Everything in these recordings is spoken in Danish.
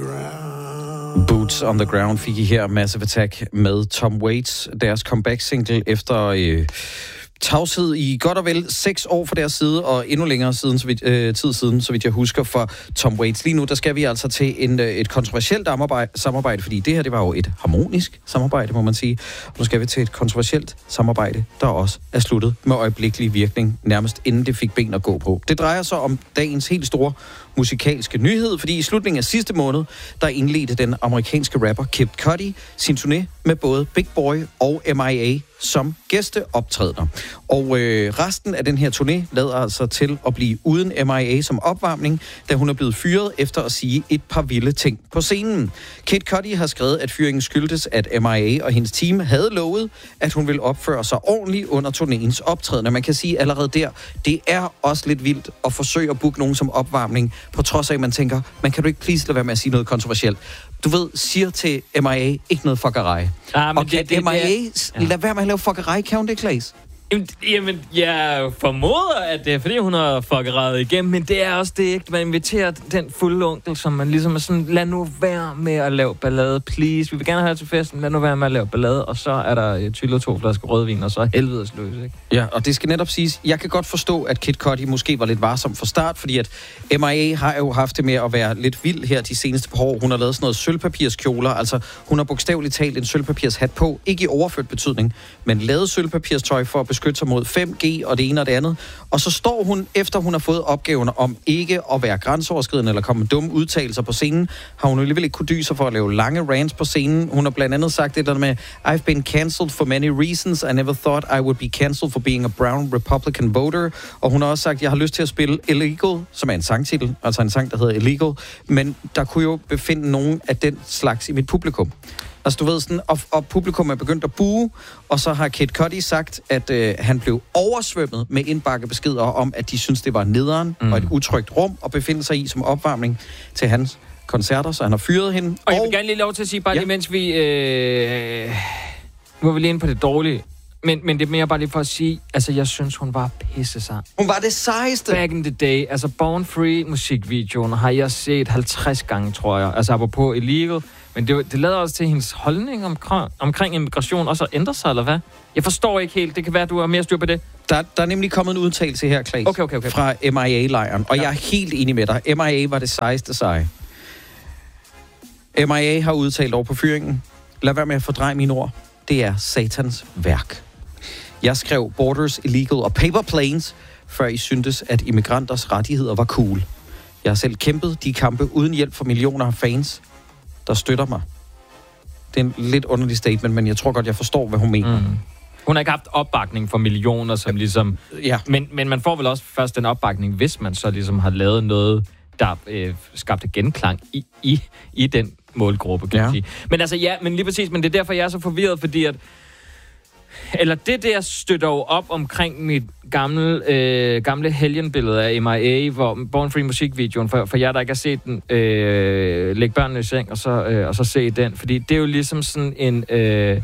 ground. Boots on the Ground fik I her Massive Attack med Tom Waits, deres comeback-single efter tavshed i godt og vel 6 år fra deres side, og endnu længere siden, tid siden, så vidt jeg husker, for Tom Waits. Lige nu, der skal vi altså til et kontroversielt samarbejde, fordi det her, det var jo et harmonisk samarbejde, må man sige. Og nu skal vi til et kontroversielt samarbejde, der også er sluttet med øjeblikkelig virkning, nærmest inden det fik ben at gå på. Det drejer sig om dagens helt store musikalske nyhed, fordi i slutningen af sidste måned, der indledte den amerikanske rapper Kid Cudi sin turné med både Big Boy og MIA som gæsteoptrædener. Og resten af den her turné lader altså til at blive uden MIA som opvarmning, da hun er blevet fyret efter at sige et par vilde ting på scenen. Kid Cudi har skrevet, at fyringen skyldtes, at MIA og hendes team havde lovet, at hun ville opføre sig ordentligt under turnéens optræden. Og man kan sige allerede der, det er også lidt vildt at forsøge at booke nogen som opvarmning, på trods af, at man tænker, man kan du ikke please lade være med at sige noget kontroversielt. Du ved, siger til MIA ikke noget fuckerej. Og kan MIA lade være med at lave fuckerej, kan hun det, Claes? Jamen, jeg formoder, at det er, fordi hun har fuckeret igennem, men det er også det, ikke? Man inviterer den fulde onkel, som man ligesom er sådan, lad nu være med at lave ballade, please. Vi vil gerne have til festen, lad nu være med at lave ballade, og så er der tylle 2 flasker rødvin, og så er helvedes løs, ikke? Ja, og det skal netop siges, jeg kan godt forstå, at Kid Cudi måske var lidt varsom fra start, fordi at MIA har jo haft det med at være lidt vild her de seneste par år. Hun har lavet sådan noget sølvpapirskjoler, altså hun har bogstaveligt talt en sølvpapirshat på, ikke i overført betydning, men lavet sølvpapirstøj for at beskytte sig mod 5G og det ene og det andet. Og så står hun, efter hun har fået opgaven om ikke at være grænseoverskridende eller komme med dumme udtalelser på scenen, har hun alligevel ikke kunne dy sig for at lave lange rants på scenen. Hun har blandt andet sagt det der med, I've been cancelled for many reasons. I never thought I would be cancelled for being a brown Republican voter. Og hun har også sagt, jeg har lyst til at spille Illegal, som er en sangtitel, altså en sang, der hedder Illegal, men der kunne jo befinde nogen af den slags i mit publikum. Altså, du ved sådan, og publikum er begyndt at buge, og så har Kid Cudi sagt, at han blev oversvømmet med indbakkebeskeder om, at de synes, det var nederen og et utrygt rum at befinde sig i som opvarmning til hans koncerter, så han har fyret hende. Og jeg vil gerne lige lov til at sige, bare lige mens vi... nu er vi lige inde på det dårlige, men det er mere bare lige for at sige, altså jeg synes, hun var pissesej. Hun var det sejeste. Back in the day, altså Born Free musikvideoen har jeg set 50 gange, tror jeg. Altså apropos Illegal. Men det lader også til hendes holdning omkring immigration også at ændre sig, eller hvad? Jeg forstår ikke helt. Det kan være, at du har mere styr på det. Der er nemlig kommet en udtalelse her, Claes, okay. fra MIA-lejren. Og jeg er helt enig med dig. MIA var det sejeste seje. MIA har udtalt over på fyringen. Lad være med at fordreje mine ord. Det er satans værk. Jeg skrev Borders, Illegal og Paper Planes, før I syntes, at immigranters rettigheder var cool. Jeg har selv kæmpet de kampe uden hjælp fra millioner af fans, der støtter mig. Det er en lidt underlig statement, men jeg tror godt, jeg forstår, hvad hun mener. Hun har ikke haft opbakning for millioner, som ligesom... Ja. Men man får vel også først den opbakning, hvis man så ligesom har lavet noget, der skabte genklang i den målgruppe, kan man sige. Men altså, men lige præcis, men det er derfor, jeg er så forvirret, fordi at... Eller det der støtter jo op omkring mit gamle helgenbillede af MIA, hvor Born Free musikvideoen, for jer, der ikke har set den, læg børnene i seng, og så se den. Fordi det er jo ligesom sådan en... det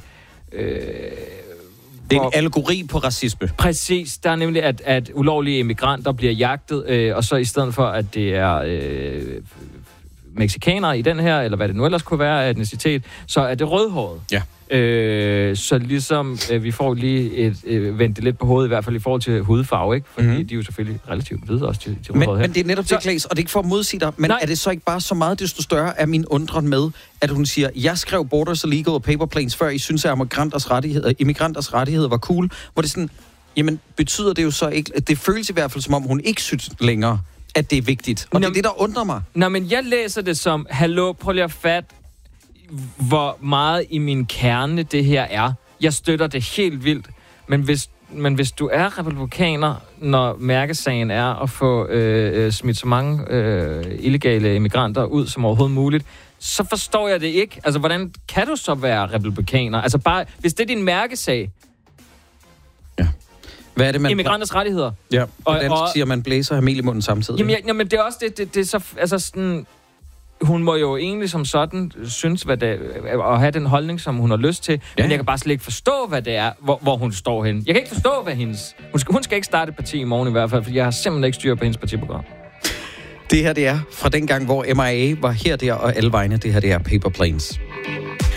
er en allegori på racisme. Præcis. Der er nemlig, at ulovlige immigranter bliver jagtet, og så i stedet for, at det er mexikanere i den her, eller hvad det nu ellers kunne være af etnicitet, så er det rødhåret. Ja. Så ligesom vi får lige vendt det lidt på hovedet, i hvert fald i forhold til hudfarve, ikke? Fordi de er jo selvfølgelig relativt hvide også til rødhåret her. Men det er netop det, Claes, og det er ikke for at modsige dig, men er det så ikke bare så meget, desto større er min undren med, at hun siger, jeg skrev Borders, Illegal og Paper Planes, før I synes, at immigranters rettigheder var cool, hvor det sådan, jamen betyder det jo så ikke, at det føles i hvert fald som om, hun ikke synes længere, at det er vigtigt. Og det er det, der undrer mig. Nå, men jeg læser det som, hallo, prøv lige at fatte, hvor meget i min kerne det her er. Jeg støtter det helt vildt, men hvis du er republikaner, når mærkesagen er at få smidt så mange illegale immigranter ud som overhovedet muligt, så forstår jeg det ikke. Altså, hvordan kan du så være republikaner? Altså bare, hvis det er din mærkesag. Ja. Hvad er det, man... Immigranters rettigheder. Ja, og siger man blæser og hamel i munden samtidig. Jamen det er også det er så... Altså sådan... Hun må jo egentlig som sådan synes, hvad det er, og have den holdning, som hun har lyst til. Ja. Men jeg kan bare slet ikke forstå, hvad det er, hvor hun står henne. Jeg kan ikke forstå, hvad hendes... Hun skal ikke starte et parti i morgen i hvert fald, for jeg har simpelthen ikke styr på hendes partiprogram. Det her, det er fra den gang, hvor MIA var her, der og alle vegne. Det her, det er Paper Planes.